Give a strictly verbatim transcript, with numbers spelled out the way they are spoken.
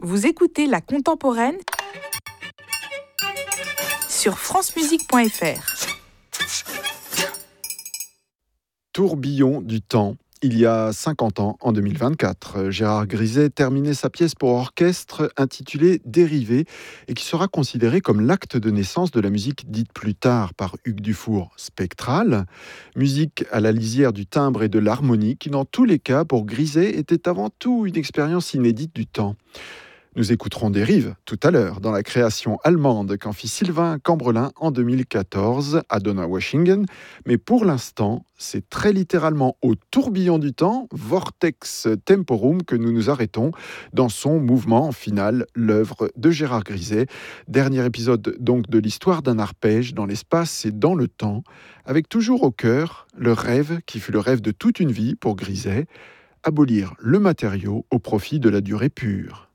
Vous écoutez La Contemporaine sur france musique point f r. Tourbillon du temps. Il y a cinquante ans, en deux mille vingt-quatre, Gérard Griset terminait sa pièce pour orchestre intitulée Dérivés et qui sera considérée comme l'acte de naissance de la musique dite plus tard par Hugues Dufour spectrale, musique à la lisière du timbre et de l'harmonie qui, dans tous les cas, pour Griset, était avant tout une expérience inédite du temps. Nous écouterons Dérive tout à l'heure dans la création allemande qu'en fit Sylvain Cambrelin en deux mille quatorze à Donaueschingen. Mais pour l'instant, c'est très littéralement au tourbillon du temps, Vortex Temporum, que nous nous arrêtons dans son mouvement final, l'œuvre de Gérard Griset. Dernier épisode donc de l'histoire d'un arpège dans l'espace et dans le temps, avec toujours au cœur le rêve qui fut le rêve de toute une vie pour Griset, abolir le matériau au profit de la durée pure.